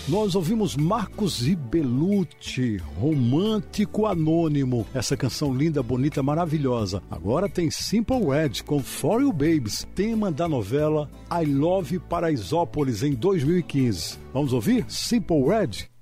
Nós ouvimos Marcos e Belucci, Romântico Anônimo. Essa canção linda, bonita, maravilhosa. Agora tem Simple Red com For You Babies, tema da novela I Love Paraisópolis em 2015. Vamos ouvir Simple Red?